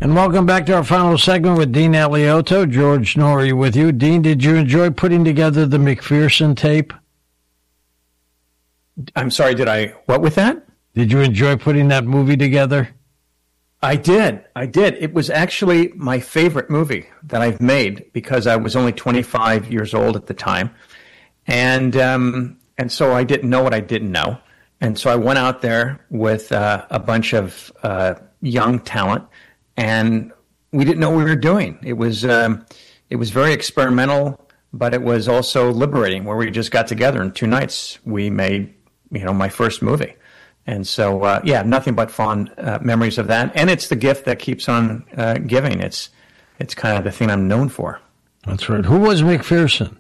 And welcome back to our final segment with Dean Alioto. George Noory with you. Dean, did you enjoy putting together the McPherson tape? I'm sorry, what with that? Did you enjoy putting that movie together? I did. It was actually my favorite movie that I've made because I was only 25 years old at the time. And so I didn't know what I didn't know. And so I went out there with a bunch of young talent, and we didn't know what we were doing. It was very experimental, but it was also liberating, where we just got together in 2 nights. We made, my first movie. And so, nothing but fond memories of that. And it's the gift that keeps on giving. It's kind of the thing I'm known for. That's right. Who was McPherson?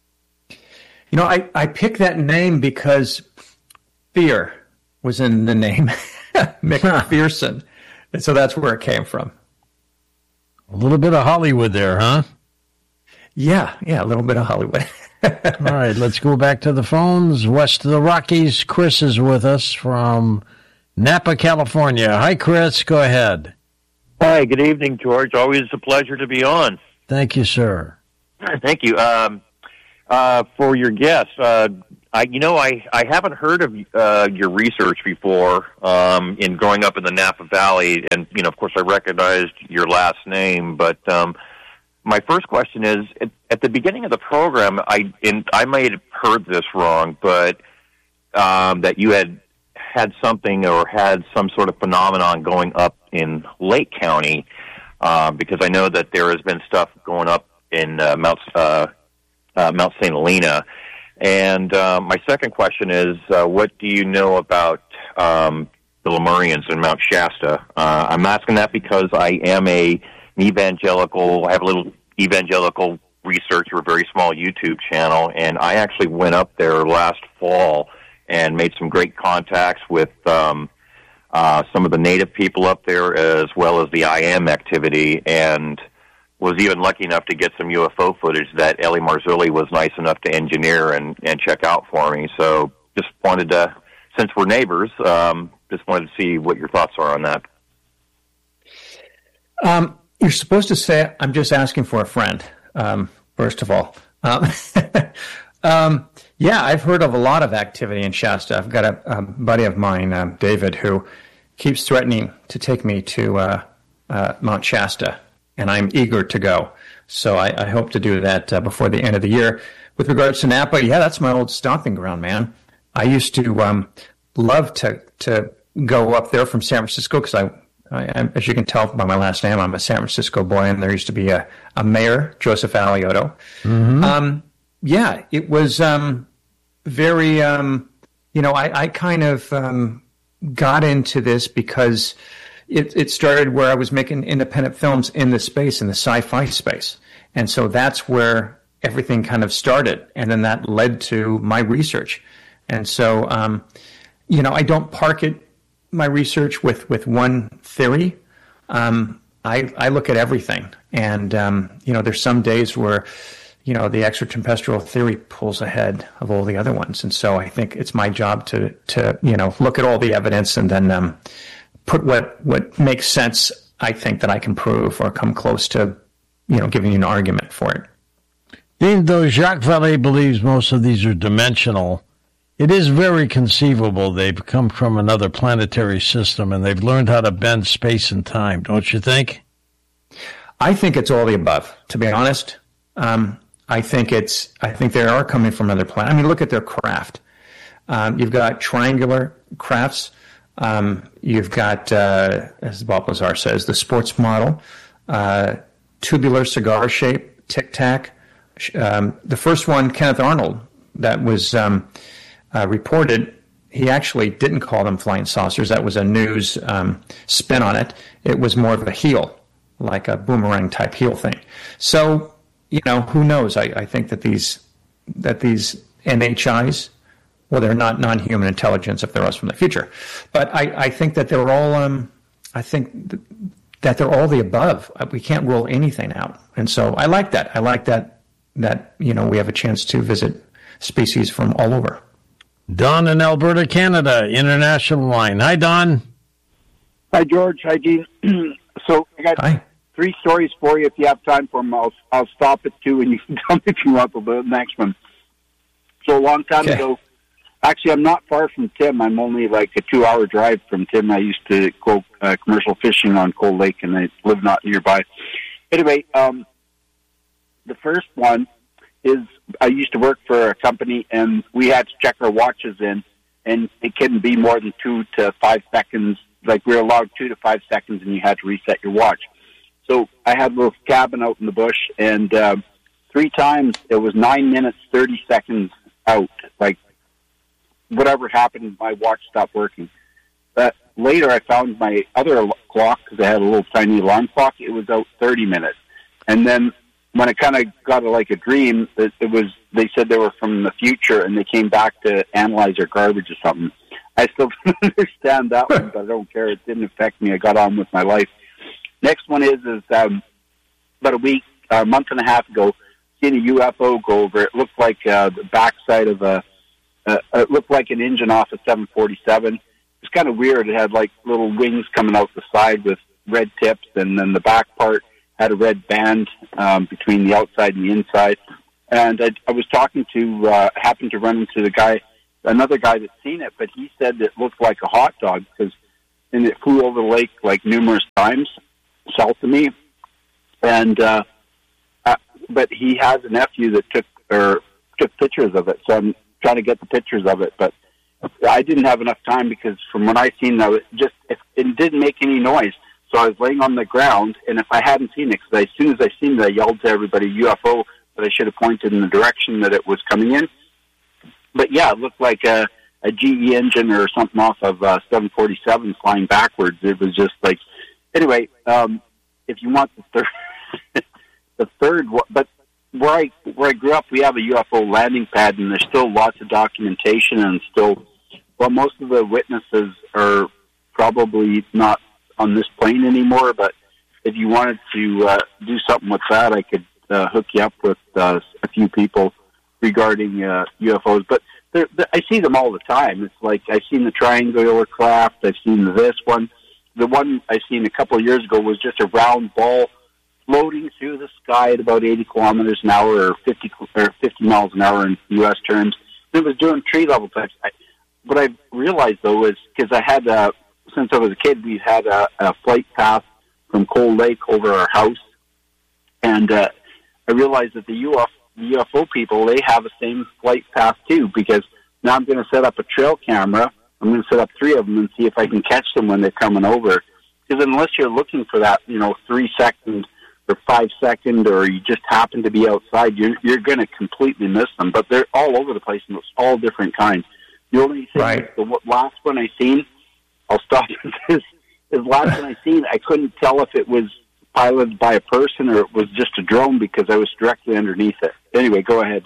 I picked that name because fear was in the name, McPherson. And so that's where it came from. A little bit of Hollywood there, huh? Yeah, a little bit of Hollywood. All right, let's go back to the phones. West of the Rockies, Chris is with us from Napa, California. Hi, Chris. Go ahead. Hi, good evening, George. Always a pleasure to be on. Thank you, sir. Thank you. For your guest, I haven't heard of your research before in growing up in the Napa Valley, and of course I recognized your last name. But my first question is, at the beginning of the program, I may have heard this wrong, but that you had something or had some sort of phenomenon going up in Lake County, because I know that there has been stuff going up in Mount St. Helena. And my second question is, what do you know about the Lemurians in Mount Shasta? I'm asking that because I am an evangelical. I have a little evangelical researcher, a very small YouTube channel, and I actually went up there last fall and made some great contacts with some of the native people up there, as well as the IM activity, and was even lucky enough to get some UFO footage that Ellie Marzulli was nice enough to engineer and check out for me. So just wanted to, since we're neighbors, just wanted to see what your thoughts are on that. You're supposed to say, I'm just asking for a friend, first of all. I've heard of a lot of activity in Shasta. I've got a buddy of mine, David, who keeps threatening to take me to Mount Shasta, and I'm eager to go. So I hope to do that before the end of the year. With regards to Napa, that's my old stomping ground, man. I used to love to go up there from San Francisco because I, as you can tell by my last name, I'm a San Francisco boy, and there used to be a mayor, Joseph Alioto. Mm-hmm. It was very, I kind of got into this because it started where I was making independent films in the space, in the sci-fi space. And so that's where everything kind of started. And then that led to my research. And so, I don't park my research with one theory. I look at everything. And, there's some days where, the extraterrestrial theory pulls ahead of all the other ones. And so I think it's my job to look at all the evidence and then put what makes sense, I think, that I can prove or come close to, giving you an argument for it. Dean, though Jacques Vallée believes most of these are dimensional, it is very conceivable they've come from another planetary system and they've learned how to bend space and time, don't you think? I think it's all the above, to be honest. I think they are coming from another planet. I mean, look at their craft. You've got triangular crafts. You've got, as Bob Lazar says, the sports model, tubular cigar shape, Tic Tac. The first one, Kenneth Arnold, that was reported, he actually didn't call them flying saucers. That was a news spin on it. It was more of a heel, like a boomerang type heel thing. So, who knows? I think that these NHIs, well, they're not non-human intelligence if they're us from the future, but I think that they're all. That they're all the above. We can't rule anything out, and so I like that. I like that we have a chance to visit species from all over. Don in Alberta, Canada, international line. Hi, Don. Hi, George. Hi, Dean. So I got three stories for you if you have time for them. I'll stop at two, and you can tell me if you want the next one. So a long time ago, actually, I'm not far from Tim. I'm only like a 2-hour drive from Tim. I used to go commercial fishing on Cold Lake, and I live not nearby. Anyway, the first one is I used to work for a company, and we had to check our watches in, and it couldn't be more than 2 to 5 seconds. Like, we were allowed 2 to 5 seconds, and you had to reset your watch. So I had a little cabin out in the bush, and 3 times it was 9 minutes, 30 seconds out. Like, whatever happened, my watch stopped working. But later I found my other clock, because I had a little tiny alarm clock. It was out 30 minutes. And then when it kind of got like a dream, it was, they said they were from the future, and they came back to analyze our garbage or something. I still don't understand that one, but I don't care. It didn't affect me. I got on with my life. Next one is about a month and a half ago, seen a UFO go over. It looked like the backside of it looked like an engine off a 747. It was kind of weird. It had like little wings coming out the side with red tips, and then the back part had a red band between the outside and the inside. And I was talking to, happened to run into another guy that's seen it, but he said it looked like a hot dog, and it flew over the lake like numerous times south of me. And but he has a nephew that took pictures of it, so I'm trying to get the pictures of it. But I didn't have enough time, because from when I seen that, it didn't make any noise. So I was laying on the ground, and if I hadn't seen it, because as soon as I seen it, I yelled to everybody, UFO, but I should have pointed in the direction that it was coming in. But yeah, it looked like a GE engine or something off of 747 flying backwards. It was just like, anyway, if you want the third, but where I grew up, we have a UFO landing pad, and there's still lots of documentation, and most of the witnesses are probably not on this plane anymore. But if you wanted to do something with that, I could hook you up with a few people regarding UFOs. But I see them all the time. It's like, I've seen the triangular craft. I've seen this one. The one I seen a couple of years ago was just a round ball floating through the sky at about 80 kilometers an hour, or 50 miles an hour in U.S. terms. It was doing tree level types. What I realized, though, is because I had, since I was a kid, we had a flight path from Cold Lake over our house. And I realized that the UFO people, they have the same flight path, too, because now I'm going to set up a trail camera. I'm going to set up 3 of them and see if I can catch them when they're coming over. Because unless you're looking for that, 3 second or 5 second, or you just happen to be outside, you're going to completely miss them. But they're all over the place, and it's all different kinds. The only thing is the last one I seen, I'll stop with this. The last one I seen, I couldn't tell if it was piloted by a person or it was just a drone, because I was directly underneath it. Anyway, go ahead.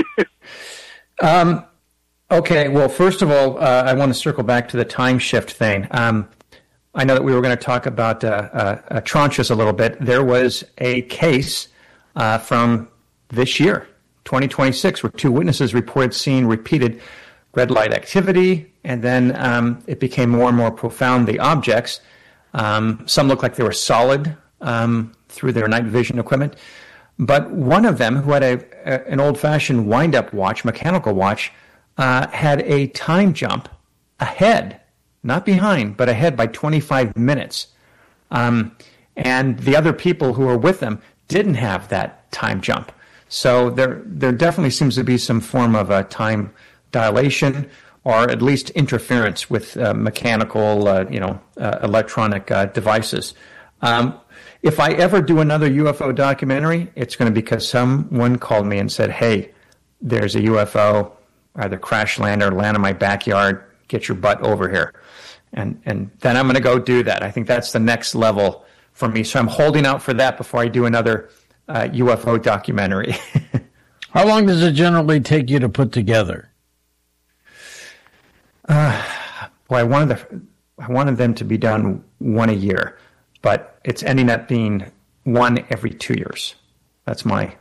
Okay, well, first of all, I want to circle back to the time shift thing. I know that we were going to talk about tranches a little bit. There was a case from this year, 2026, where 2 witnesses reported seeing repeated red light activity, and then it became more and more profound, the objects. Some looked like they were solid through their night vision equipment. But one of them, who had an old-fashioned wind-up watch, mechanical watch, had a time jump ahead, not behind, but ahead by 25 minutes. And the other people who were with them didn't have that time jump. So there definitely seems to be some form of a time dilation, or at least interference with mechanical, electronic devices. If I ever do another UFO documentary, it's going to be because someone called me and said, hey, there's a UFO, either crash land or land in my backyard, get your butt over here. And then I'm going to go do that. I think that's the next level for me. So I'm holding out for that before I do another UFO documentary. How long does it generally take you to put together? I wanted them to be done 1 a year, but it's ending up being 1 every 2 years. That's my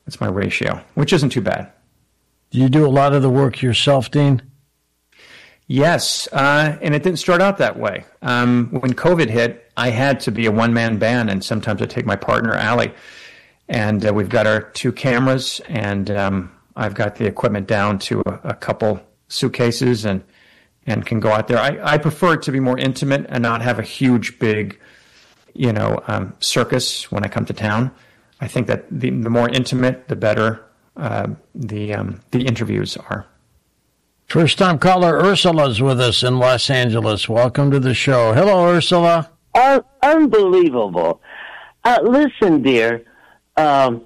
ratio, which isn't too bad. Do you do a lot of the work yourself, Dean? Yes, and it didn't start out that way. When COVID hit, I had to be a one-man band, and sometimes I take my partner, Allie, and we've got our 2 cameras, and I've got the equipment down to a couple suitcases and can go out there. I prefer it to be more intimate and not have a huge, big, circus when I come to town. I think that the more intimate, the better the interviews are. First-time caller Ursula's with us in Los Angeles. Welcome to the show. Hello, Ursula. Unbelievable. Listen, dear, who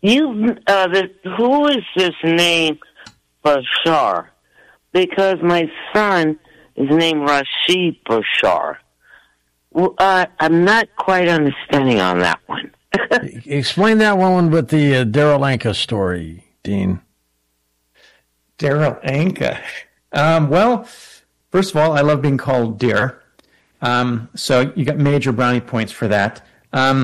is this name Bashar? Because my son is named Rashid Bashar. Well, I'm not quite understanding on that one. Explain that one with the Darryl Anka story, Dean. Darryl Anka. Well, first of all, I love being called dear. So you got major brownie points for that. So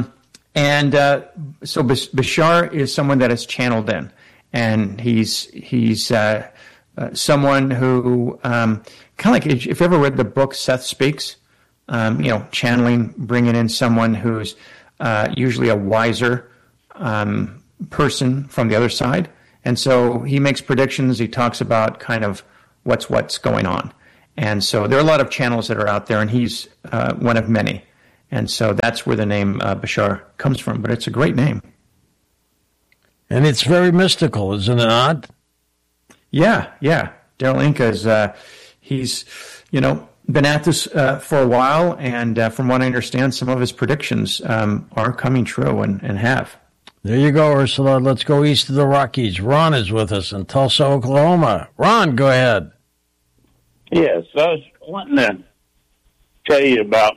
Bashar is someone that is channeled in, and he's someone who kind of like if you ever read the book Seth Speaks, channeling, bringing in someone who's usually a wiser person from the other side. And so he makes predictions. He talks about kind of what's going on. And so there are a lot of channels that are out there, and he's one of many. And so that's where the name Bashar comes from. But it's a great name. And it's very mystical, isn't it not? Yeah. Darryl Anka is, he's, been at this for a while. And from what I understand, some of his predictions are coming true and have. There you go, Ursula. Let's go east of the Rockies. Ron is with us in Tulsa, Oklahoma. Ron, go ahead. Yes, I was wanting to tell you about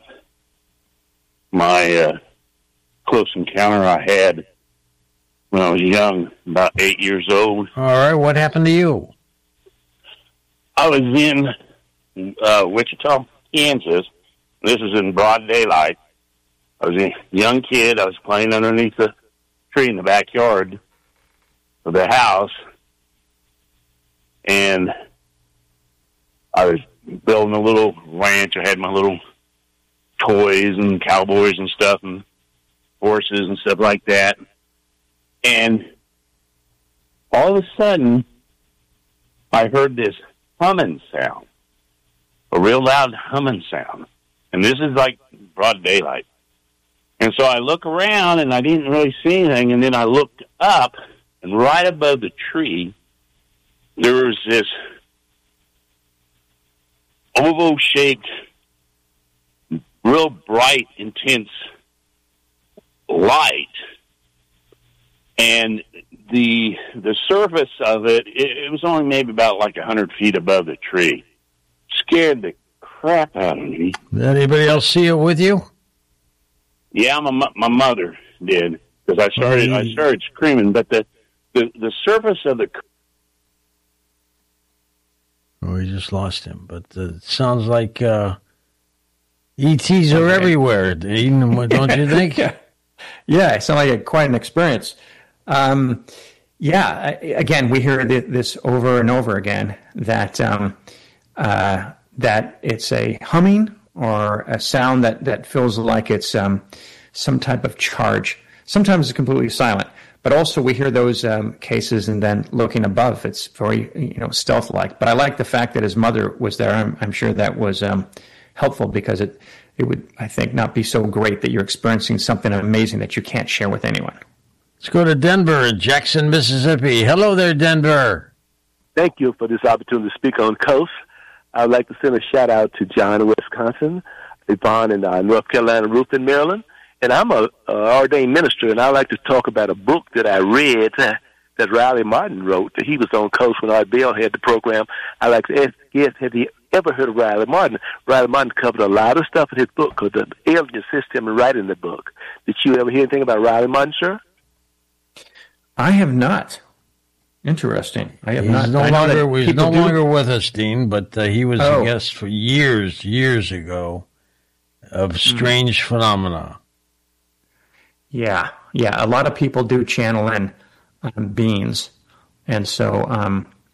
my close encounter I had when I was young, about 8 years old. All right, what happened to you? I was in Wichita, Kansas. This is in broad daylight. I was a young kid. I was playing underneath the tree in the backyard of the house, and I was building a little ranch. I had my little toys and cowboys and stuff and horses and stuff like that. And all of a sudden, I heard this humming sound, a real loud humming sound. And this is like broad daylight. And so I look around, and I didn't really see anything, and then I looked up, and right above the tree, there was this oval-shaped, real bright, intense light. And the surface of it, it was only maybe about like 100 feet above the tree. Scared the crap out of me. Did anybody else see it with you? Yeah, my mother did, because I started screaming. But the surface of the we just lost him. But it sounds like ETs are everywhere, Dean, don't you think? Yeah, it sounds like quite an experience. Again, we hear this over and over again that that it's a humming or a sound that feels like it's some type of charge. Sometimes it's completely silent, but also we hear those cases, and then looking above, it's very stealth-like. But I like the fact that his mother was there. I'm sure that was helpful, because it would, I think, not be so great that you're experiencing something amazing that you can't share with anyone. Let's go to Denver, Jackson, Mississippi. Hello there, Denver. Thank you for this opportunity to speak on Coast. I would like to send a shout-out to John in Wisconsin, Yvonne in North Carolina, Ruth in Maryland. And I'm a ordained minister, and I like to talk about a book that I read that Riley Martin wrote. That he was on Coast when Art Bell had the program. I like to ask guests, have you ever heard of Riley Martin? Riley Martin covered a lot of stuff in his book, because the alien assisted him in writing the book. Did you ever hear anything about Riley Martin, sir? I have not. Interesting. I have not. He's no longer with us, Dean, but he was a guest for years ago of Strange Phenomena. Yeah. A lot of people do channel in beings, and so,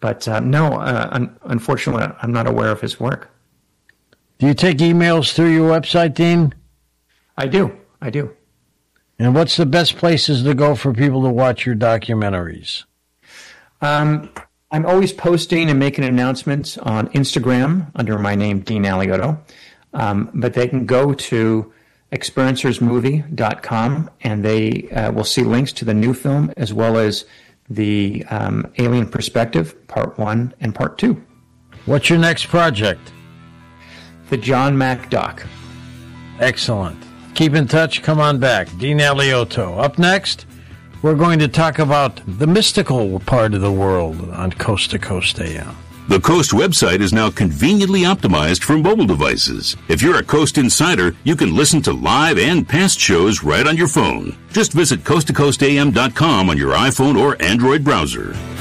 But no, unfortunately, I'm not aware of his work. Do you take emails through your website, Dean? I do. And what's the best places to go for people to watch your documentaries? I'm always posting and making announcements on Instagram under my name, Dean Alioto. But they can go to experiencersmovie.com and they will see links to the new film as well as the Alien Perspective, Part 1 and Part 2. What's your next project? The John Mack Doc. Excellent. Keep in touch. Come on back. Dean Alioto. Up next, we're going to talk about the mystical part of the world on Coast to Coast AM. The Coast website is now conveniently optimized for mobile devices. If you're a Coast insider, you can listen to live and past shows right on your phone. Just visit coasttocoastam.com on your iPhone or Android browser.